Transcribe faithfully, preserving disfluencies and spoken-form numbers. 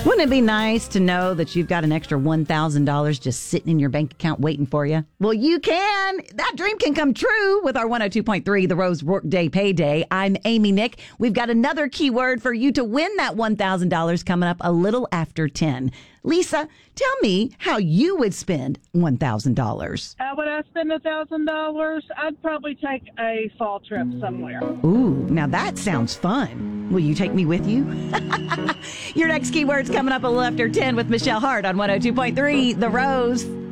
Wouldn't it be nice to know that you've got an extra one thousand dollars just sitting in your bank account waiting for you? Well, you can. That dream can come true with our one oh two point three The Rose Workday Payday. I'm Amy Nick. We've got another keyword for you to win that one thousand dollars coming up a little after ten. Lisa, tell me how you would spend one thousand dollars. How would I spend one thousand dollars? I'd probably take a fall trip somewhere. Ooh, now that sounds fun. Will you take me with you? Your next keyword's coming up a little after ten with Michelle Hart on one oh two point three The Rose.